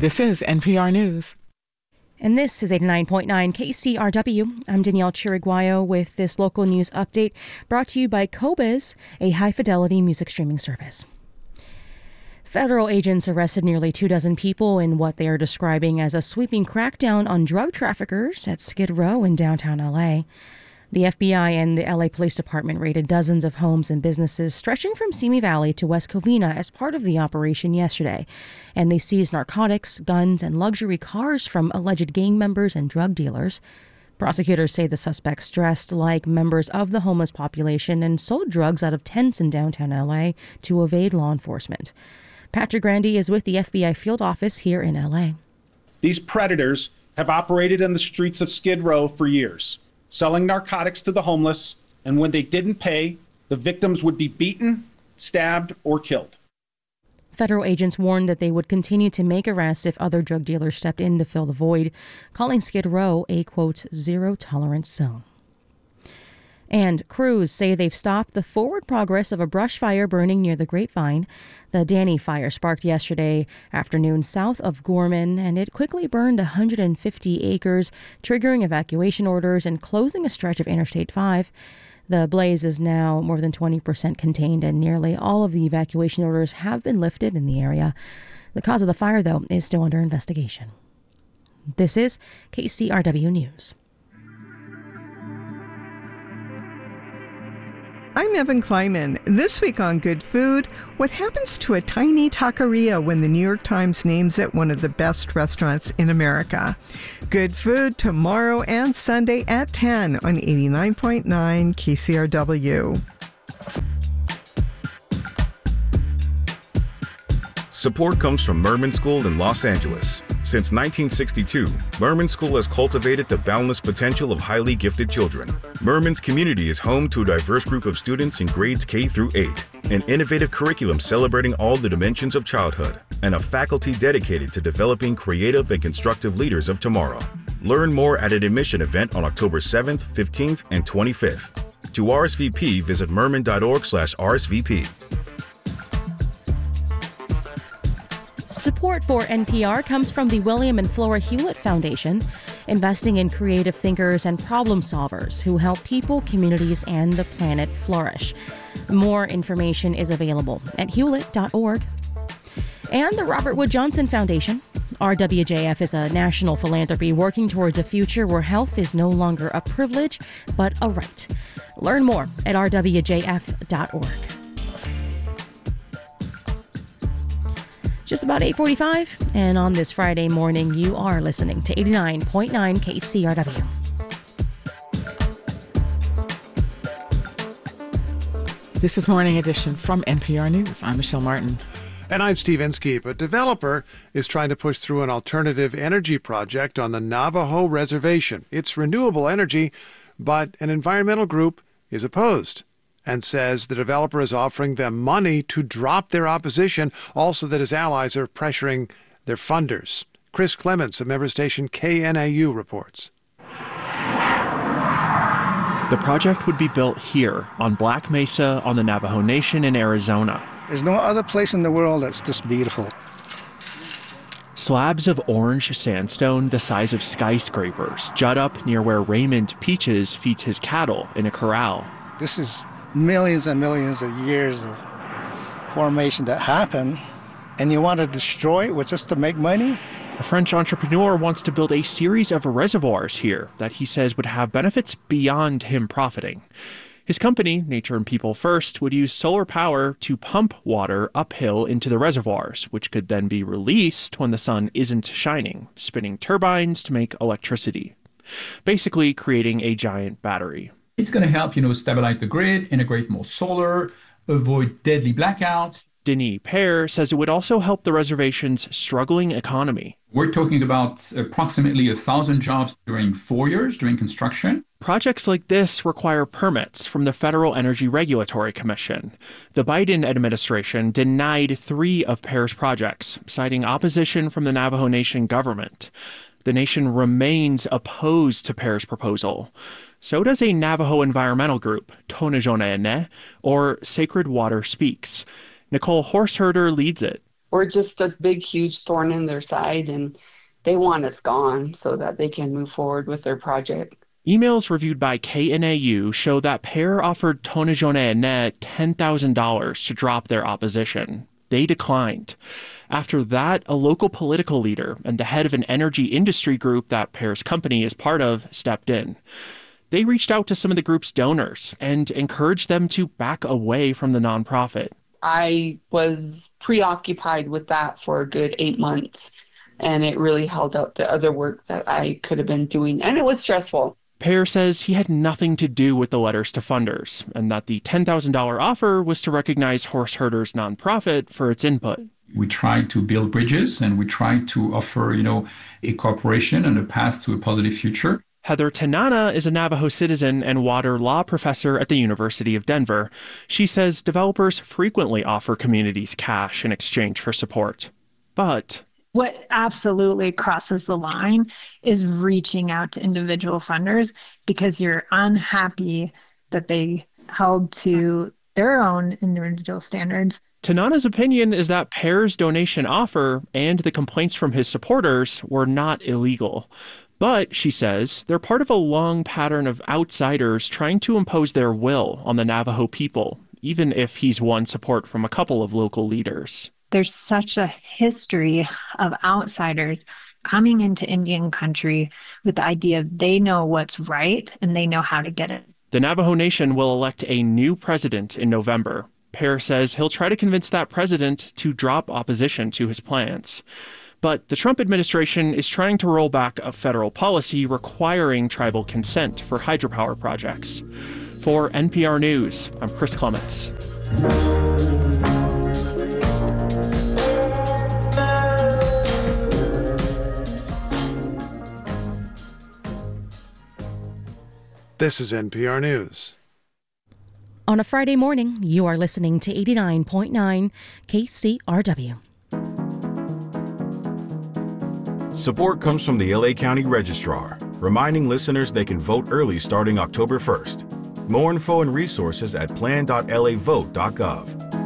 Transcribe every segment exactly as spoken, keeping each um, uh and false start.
This is N P R News. And this is eighty-nine point nine K C R W. I'm Danielle Chiriguayo with this local news update brought to you by Qobuz, a high-fidelity music streaming service. Federal agents arrested nearly two dozen people in what they are describing as a sweeping crackdown on drug traffickers at Skid Row in downtown L A. The F B I and the L A Police Department raided dozens of homes and businesses stretching from Simi Valley to West Covina as part of the operation yesterday. And they seized narcotics, guns, and luxury cars from alleged gang members and drug dealers. Prosecutors say the suspects dressed like members of the homeless population and sold drugs out of tents in downtown L A to evade law enforcement. Patrick Grandy is with the F B I field office here in L A. These predators have operated in the streets of Skid Row for years, selling narcotics to the homeless, and when they didn't pay, the victims would be beaten, stabbed, or killed. Federal agents warned that they would continue to make arrests if other drug dealers stepped in to fill the void, calling Skid Row a, quote, zero-tolerance zone. And crews say they've stopped the forward progress of a brush fire burning near the Grapevine. The Danny fire sparked yesterday afternoon south of Gorman, and it quickly burned one hundred fifty acres, triggering evacuation orders and closing a stretch of Interstate five. The blaze is now more than twenty percent contained, and nearly all of the evacuation orders have been lifted in the area. The cause of the fire, though, is still under investigation. This is K C R W News. I'm Evan Kleiman. This week on Good Food, what happens to a tiny taqueria when the New York Times names it one of the best restaurants in America? Good Food tomorrow and Sunday at ten on eighty-nine point nine K C R W. Support comes from Merman School in Los Angeles. Since nineteen sixty-two, Merman School has cultivated the boundless potential of highly gifted children. Merman's community is home to a diverse group of students in grades K through eight, an innovative curriculum celebrating all the dimensions of childhood, and a faculty dedicated to developing creative and constructive leaders of tomorrow. Learn more at an admission event on October seventh, fifteenth, and twenty-fifth. To R S V P, visit merman.org slash RSVP. Support for N P R comes from the William and Flora Hewlett Foundation, investing in creative thinkers and problem solvers who help people, communities, and the planet flourish. More information is available at hewlett dot org. And the Robert Wood Johnson Foundation. R W J F is a national philanthropy working towards a future where health is no longer a privilege, but a right. Learn more at r w j f dot org. Just about eight forty-five, and on this Friday morning, you are listening to eighty-nine point nine K C R W. This is Morning Edition from N P R News. I'm Michelle Martin. And I'm Steve Inskeep. A developer is trying to push through an alternative energy project on the Navajo Reservation. It's renewable energy, but an environmental group is opposed and says the developer is offering them money to drop their opposition, also that his allies are pressuring their funders. Chris Clements of member station K N A U reports. The project would be built here on Black Mesa on the Navajo Nation in Arizona. There's no other place in the world that's this beautiful. Slabs of orange sandstone the size of skyscrapers jut up near where Raymond Peaches feeds his cattle in a corral. This is millions and millions of years of formation that happen, and you want to destroy it with just to make money? A French entrepreneur wants to build a series of reservoirs here that he says would have benefits beyond him profiting. His company, Nature and People First, would use solar power to pump water uphill into the reservoirs, which could then be released when the sun isn't shining, spinning turbines to make electricity, basically creating a giant battery. It's going to help, you know, stabilize the grid, integrate more solar, avoid deadly blackouts. Denis Pear says it would also help the reservation's struggling economy. We're talking about approximately a thousand jobs during four years during construction. Projects like this require permits from the Federal Energy Regulatory Commission. The Biden administration denied three of Pear's projects, citing opposition from the Navajo Nation government. The nation remains opposed to Pear's proposal. So does a Navajo environmental group, Tonajonene, or Sacred Water Speaks. Nicole Horseherder leads it. we're just a big, huge thorn in their side, and they want us gone so that they can move forward with their project. Emails reviewed by K N A U show that PAIR offered Tonijone ten thousand dollars to drop their opposition. They declined. After that, a local political leader and the head of an energy industry group that PAIR's company is part of stepped in. They reached out to some of the group's donors and encouraged them to back away from the nonprofit. I was preoccupied with that for a good eight months, and it really held up the other work that I could have been doing, and it was stressful. PAIR says he had nothing to do with the letters to funders, and that the ten thousand dollars offer was to recognize Horse Herders nonprofit for its input. We tried to build bridges, and we tried to offer, you know, a cooperation and a path to a positive future. Heather Tanana is a Navajo citizen and water law professor at the University of Denver. She says developers frequently offer communities cash in exchange for support. But what absolutely crosses the line is reaching out to individual funders because you're unhappy that they held to their own individual standards. Tanana's opinion is that PAIR's donation offer and the complaints from his supporters were not illegal. But, she says, they're part of a long pattern of outsiders trying to impose their will on the Navajo people, even if he's won support from a couple of local leaders. There's such a history of outsiders coming into Indian country with the idea they know what's right and they know how to get it. The Navajo Nation will elect a new president in November. PAIR says he'll try to convince that president to drop opposition to his plans. But the Trump administration is trying to roll back a federal policy requiring tribal consent for hydropower projects. For N P R News, I'm Chris Clements. This is N P R News. On a Friday morning, you are listening to eighty-nine point nine K C R W. Support comes from the L A County Registrar, reminding listeners they can vote early starting October first. More info and resources at plan dot l a vote dot gov.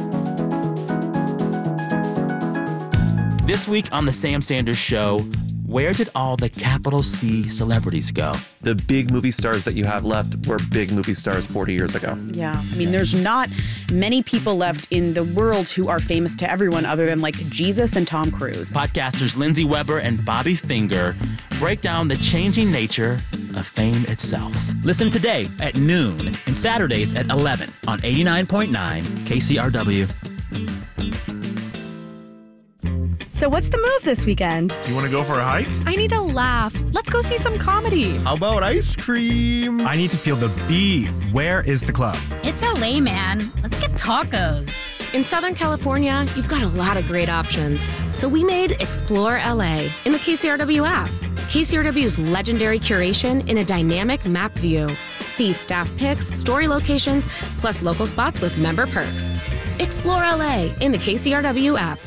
This week on The Sam Sanders Show, where did all the capital C celebrities go? The big movie stars that you have left were big movie stars forty years ago. Yeah. I mean, there's not many people left in the world who are famous to everyone other than, like, Jesus and Tom Cruise. Podcasters Lindsay Weber and Bobby Finger break down the changing nature of fame itself. Listen today at noon and Saturdays at eleven on eighty-nine point nine K C R W. So what's the move this weekend? You want to go for a hike? I need a laugh. Let's go see some comedy. How about ice cream? I need to feel the beat. Where is the club? It's L A, man. Let's get tacos. In Southern California, you've got a lot of great options. So we made Explore L A in the K C R W app. K C R W's legendary curation in a dynamic map view. See staff pics, story locations, plus local spots with member perks. Explore L A in the K C R W app.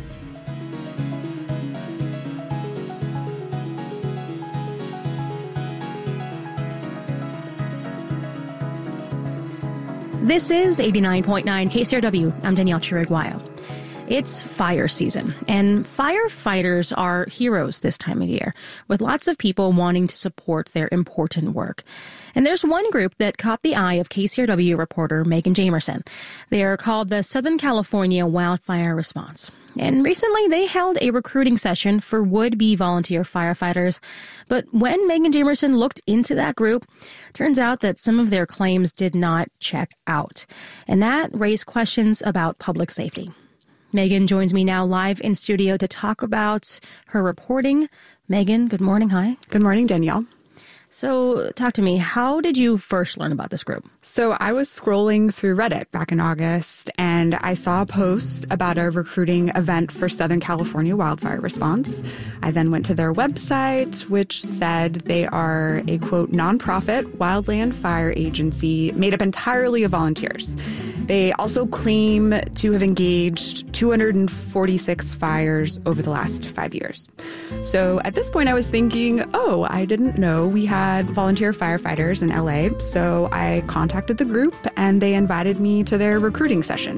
This is eighty-nine point nine K C R W. I'm Danielle Chiriguayo. It's fire season, and firefighters are heroes this time of year, with lots of people wanting to support their important work. And there's one group that caught the eye of K C R W reporter Megan Jamerson. They are called the Southern California Wildfire Response. And recently they held a recruiting session for would-be volunteer firefighters. But when Megan Jamerson looked into that group, turns out that some of their claims did not check out. And that raised questions about public safety. Megan joins me now live in studio to talk about her reporting. Megan, good morning. Hi. Good morning, Danielle. So talk to me. How did you first learn about this group? So I was scrolling through Reddit back in August, and I saw a post about a recruiting event for Southern California Wildfire Response. I then went to their website, which said they are a, quote, nonprofit wildland fire agency made up entirely of volunteers. They also claim to have engaged two hundred forty-six fires over the last five years. So at this point, I was thinking, oh, I didn't know we had volunteer firefighters in L A. So I contacted the group, and they invited me to their recruiting session.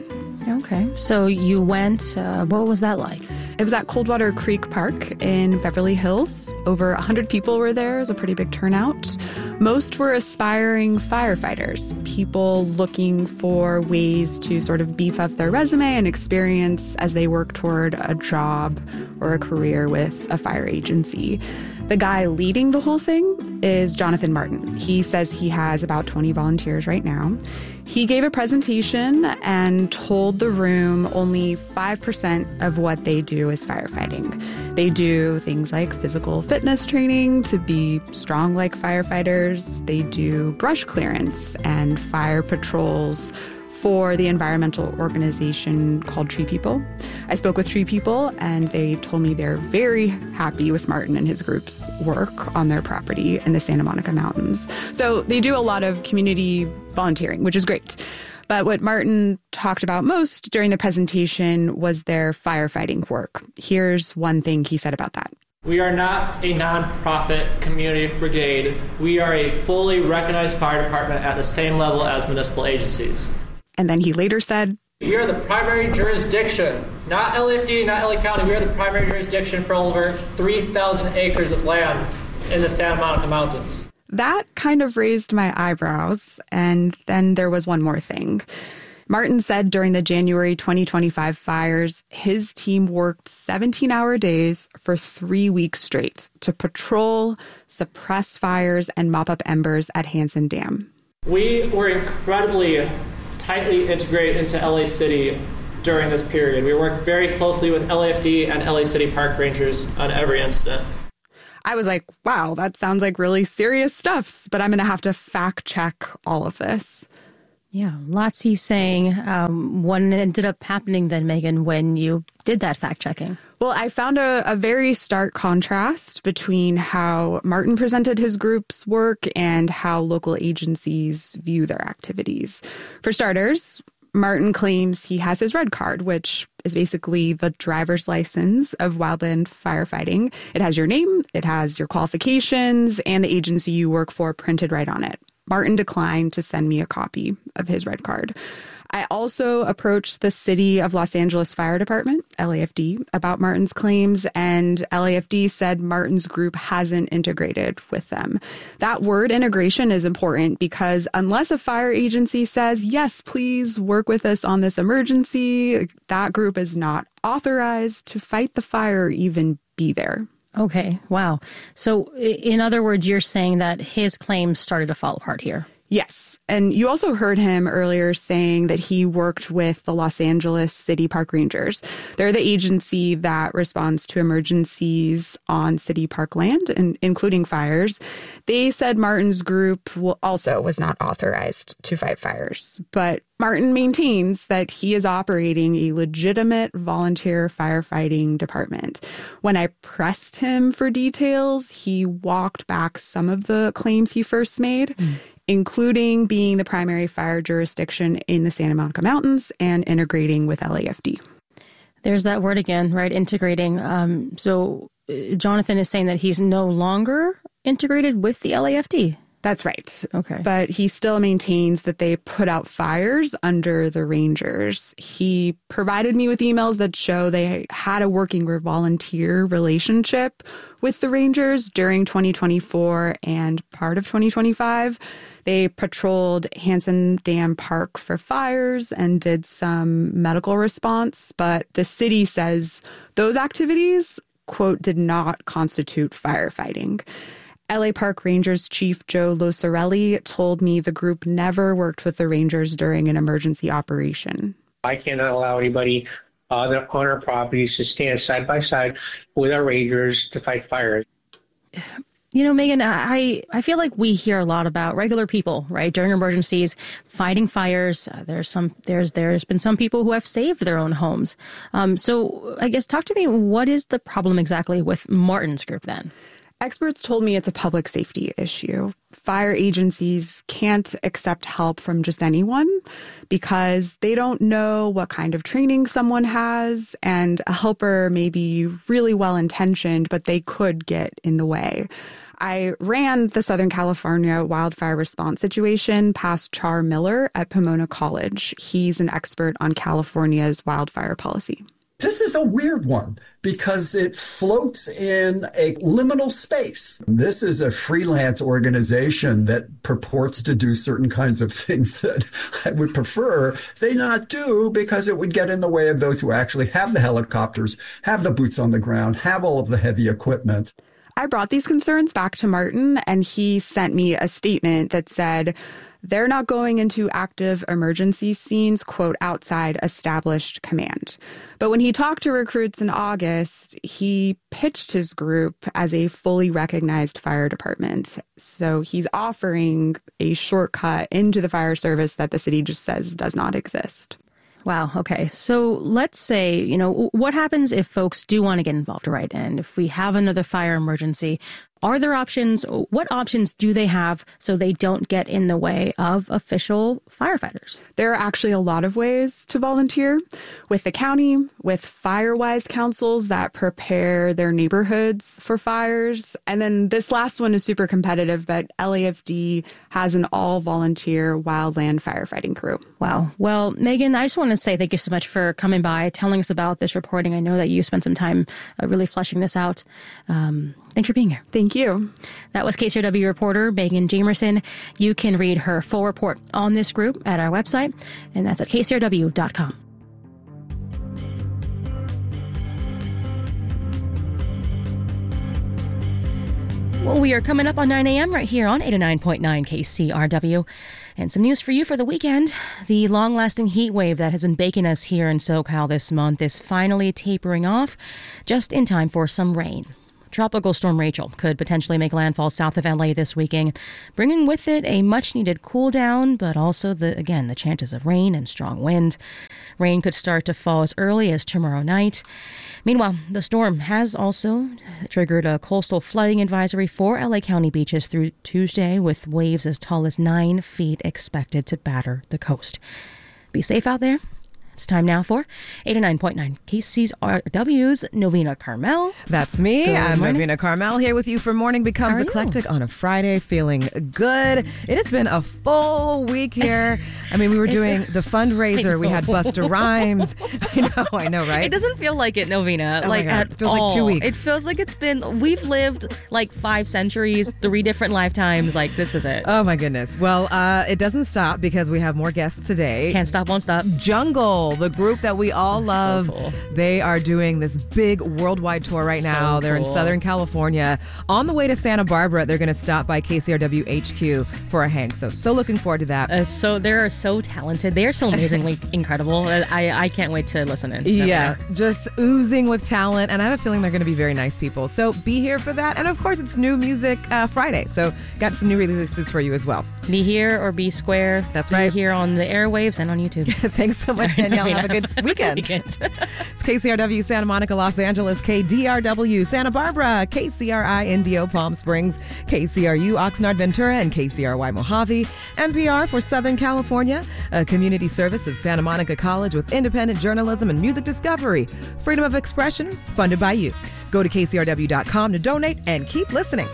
Okay, so you went, uh, what was that like? It was at Coldwater Creek Park in Beverly Hills. Over one hundred people were there. It was a pretty big turnout. Most were aspiring firefighters, people looking for ways to sort of beef up their resume and experience as they work toward a job or a career with a fire agency. The guy leading the whole thing is Jonathan Martin. He says he has about twenty volunteers right now. He gave a presentation and told the room only five percent of what they do is firefighting. They do things like physical fitness training to be strong like firefighters. They do brush clearance and fire patrols for the environmental organization called Tree People. I spoke with Tree People, and they told me they're very happy with Martin and his group's work on their property in the Santa Monica Mountains. So they do a lot of community volunteering, which is great. But what Martin talked about most during the presentation was their firefighting work. Here's one thing he said about that. We are not a nonprofit community brigade. We are a fully recognized fire department at the same level as municipal agencies. And then he later said, we are the primary jurisdiction, not L A F D, not L A County. We are the primary jurisdiction for over three thousand acres of land in the Santa Monica Mountains. That kind of raised my eyebrows. And then there was one more thing. Martin said during the January twenty twenty-five fires, his team worked seventeen-hour days for three weeks straight to patrol, suppress fires, and mop up embers at Hansen Dam. We were incredibly tightly integrated into L A City during this period. We worked very closely with L A F D and L A City Park Rangers on every incident. I was like, wow, that sounds like really serious stuff, but I'm going to have to fact check all of this. Yeah, lots he's saying. Um, what ended up happening then, Megan, when you did that fact checking? Well, I found a, a very stark contrast between how Martin presented his group's work and how local agencies view their activities. For starters, Martin claims he has his red card, which is basically the driver's license of wildland firefighting. It has your name, it has your qualifications, and the agency you work for printed right on it. Martin declined to send me a copy of his red card. I also approached the City of Los Angeles Fire Department, L A F D, about Martin's claims, and L A F D said Martin's group hasn't integrated with them. That word integration is important because unless a fire agency says, yes, please work with us on this emergency, that group is not authorized to fight the fire or even be there. Okay, wow. So in other words, you're saying that his claims started to fall apart here. Yes. And you also heard him earlier saying that he worked with the Los Angeles City Park Rangers. They're the agency that responds to emergencies on city park land, and including fires. They said Martin's group also was not authorized to fight fires. But Martin maintains that he is operating a legitimate volunteer firefighting department. When I pressed him for details, he walked back some of the claims he first made. Mm. Including being the primary fire jurisdiction in the Santa Monica Mountains and integrating with L A F D. There's that word again, right? Integrating. Um, so uh, Jonathan is saying that he's no longer integrated with the L A F D. That's right. Okay. But he still maintains that they put out fires under the Rangers. He provided me with emails that show they had a working or volunteer relationship with the Rangers during twenty twenty-four and part of twenty twenty-five. They patrolled Hansen Dam Park for fires and did some medical response, but the city says those activities, quote, did not constitute firefighting. L A Park Rangers Chief Joe Losarelli told me the group never worked with the Rangers during an emergency operation. I cannot allow anybody uh, on our properties to stand side by side with our Rangers to fight fires. You know, Megan, I, I feel like we hear a lot about regular people, right, during emergencies, fighting fires. Uh, there's some there's there's been some people who have saved their own homes. Um, so I guess talk to me. What is the problem exactly with Martin's group then? Experts told me it's a public safety issue. Fire agencies can't accept help from just anyone because they don't know what kind of training someone has, and a helper may be really well-intentioned, but they could get in the way. I ran the Southern California wildfire response situation past Char Miller at Pomona College. He's an expert on California's wildfire policy. This is a weird one because it floats in a liminal space. This is a freelance organization that purports to do certain kinds of things that I would prefer they not do because it would get in the way of those who actually have the helicopters, have the boots on the ground, have all of the heavy equipment. I brought these concerns back to Martin, and he sent me a statement that said they're not going into active emergency scenes, quote, outside established command. But when he talked to recruits in August, he pitched his group as a fully recognized fire department. So he's offering a shortcut into the fire service that the city just says does not exist. Wow. Okay. So let's say, you know, what happens if folks do want to get involved, right? And if we have another fire emergency, are there options? What options do they have so they don't get in the way of official firefighters? There are actually a lot of ways to volunteer with the county, with Firewise councils that prepare their neighborhoods for fires. And then this last one is super competitive, but L A F D has an all-volunteer wildland firefighting crew. Wow. Well, Megan, I just want to say thank you so much for coming by, telling us about this reporting. I know that you spent some time uh, really fleshing this out. Um, thanks for being here. Thank you. That was K C R W reporter Megan Jamerson. You can read her full report on this group at our website, and that's at K C R W dot com. Well, we are coming up on nine a.m. right here on eighty-nine point nine K C R W. And some news for you for the weekend. The long-lasting heat wave that has been baking us here in SoCal this month is finally tapering off just in time for some rain. Tropical Storm Rachel could potentially make landfall south of L A this weekend, bringing with it a much-needed cool down, but also, the again, the chances of rain and strong wind. Rain could start to fall as early as tomorrow night. Meanwhile, the storm has also triggered a coastal flooding advisory for L A County beaches through Tuesday, with waves as tall as nine feet expected to batter the coast. Be safe out there. It's time now for eighty-nine point nine K C R W's Novena Carmel. That's me. Good I'm morning. Novena Carmel here with you for Morning Becomes Eclectic on a Friday, feeling good. It has been a full week here. I mean, we were doing the fundraiser. We had Busta Rhymes. I know, I know, right? It doesn't feel like it, Novena. Oh my like God. at It feels all. like two weeks. It feels like it's been, we've lived like five centuries, three different lifetimes. Like, this is it. Oh my goodness. Well, uh, it doesn't stop because we have more guests today. Can't stop, won't stop. Jungle, the group that we all That's love. so cool. They are doing this big worldwide tour right So now. They're in cool. Southern California. On the way to Santa Barbara, they're going to stop by K C R W H Q for a hang. So, so looking forward to that. Uh, so they're so talented. They are so amazingly incredible. I, I can't wait to listen in. Yeah, just oozing with talent. And I have a feeling they're going to be very nice people. So be here for that. And of course, it's New Music uh, Friday. So got some new releases for you as well. Be here or be square. That's be right. here on the airwaves and on YouTube. Thanks so much, Danielle. Have a good weekend. weekend. It's K C R W Santa Monica, Los Angeles, K D R W Santa Barbara, K C R I Indio Palm Springs, K C R U Oxnard Ventura, and K C R Y Mojave. N P R for Southern California, a community service of Santa Monica College with independent journalism and music discovery. Freedom of expression, funded by you. Go to K C R W dot com to donate and keep listening.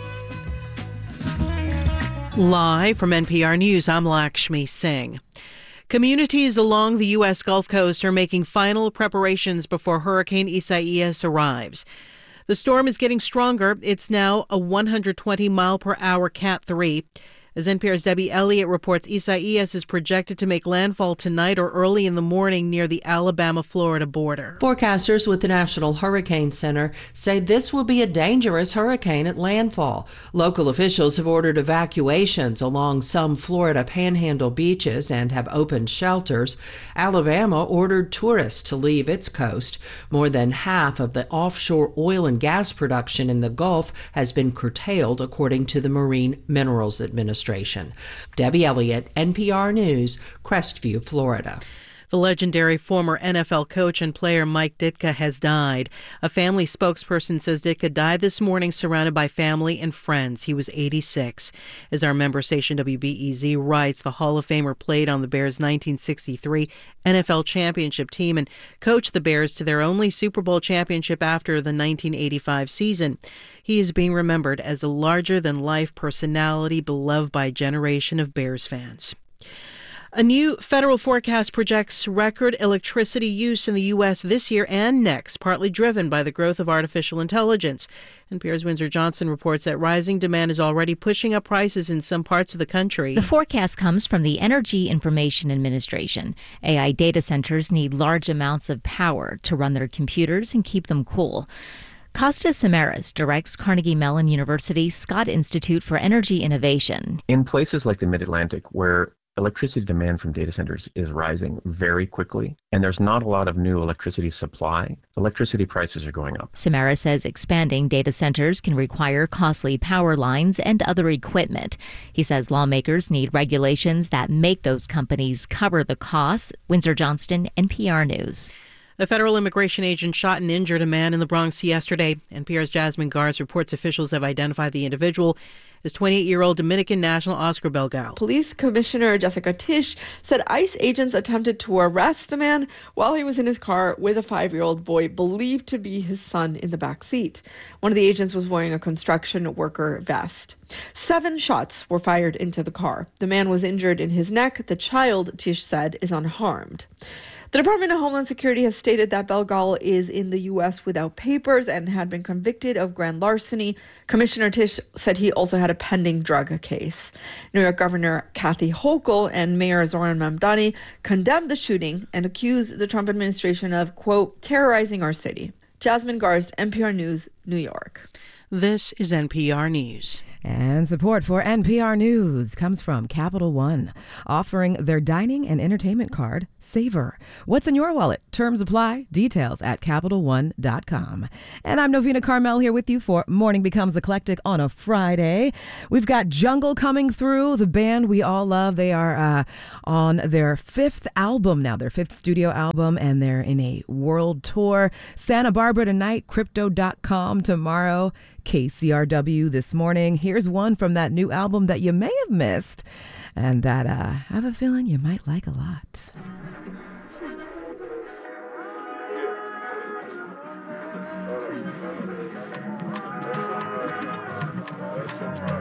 Live from N P R News, I'm Lakshmi Singh. Communities along the U S Gulf Coast are making final preparations before Hurricane Isaias arrives. The storm is getting stronger. It's now a one hundred twenty mile per hour Cat three. As N P R's Debbie Elliott reports, Isaias is projected to make landfall tonight or early in the morning near the Alabama-Florida border. Forecasters with the National Hurricane Center say this will be a dangerous hurricane at landfall. Local officials have ordered evacuations along some Florida panhandle beaches and have opened shelters. Alabama ordered tourists to leave its coast. More than half of the offshore oil and gas production in the Gulf has been curtailed, according to the Marine Minerals Administration. Debbie Elliott, N P R News, Crestview, Florida. The legendary former N F L coach and player Mike Ditka has died. A family spokesperson says Ditka died this morning surrounded by family and friends. He was eighty-six. As our member station W B E Z writes, the Hall of Famer played on the Bears' nineteen sixty-three N F L championship team and coached the Bears to their only Super Bowl championship after the nineteen eighty-five season. He is being remembered as a larger-than-life personality beloved by a generation of Bears fans. A new federal forecast projects record electricity use in the U S this year and next, partly driven by the growth of artificial intelligence. N P R's Windsor Johnson reports that rising demand is already pushing up prices in some parts of the country. The forecast comes from the Energy Information Administration. A I data centers need large amounts of power to run their computers and keep them cool. Costa Samaras directs Carnegie Mellon University's Scott Institute for Energy Innovation. In places like the Mid-Atlantic, where electricity demand from data centers is rising very quickly, and there's not a lot of new electricity supply, electricity prices are going up. Samara says expanding data centers can require costly power lines and other equipment. He says lawmakers need regulations that make those companies cover the costs. Windsor Johnston, N P R News. A federal immigration agent shot and injured a man in the Bronx yesterday. N P R's Jasmine Garz reports officials have identified the individual as twenty-eight-year-old Dominican national Oscar Belgal. Police Commissioner Jessica Tisch said ICE agents attempted to arrest the man while he was in his car with a five-year-old boy believed to be his son in the back seat. One of the agents was wearing a construction worker vest. Seven shots were fired into the car. The man was injured in his neck. The child, Tisch said, is unharmed. The Department of Homeland Security has stated that Belgal is in the U S without papers and had been convicted of grand larceny. Commissioner Tisch said he also had a pending drug case. New York Governor Kathy Hochul and Mayor Zoran Mamdani condemned the shooting and accused the Trump administration of, quote, terrorizing our city. Jasmine Garz, N P R News, New York. This is N P R News. And support for N P R News comes from Capital One, offering their dining and entertainment card, Savor. What's in your wallet? Terms apply. Details at Capital One dot com. And I'm Novena Carmel here with you for Morning Becomes Eclectic on a Friday. We've got Jungle coming through, the band we all love. They are uh, on their fifth album now, their fifth studio album, and they're in a world tour. Santa Barbara tonight, Crypto dot com tomorrow. K C R W this morning. Here's one from that new album that you may have missed and that uh, I have a feeling you might like a lot. That's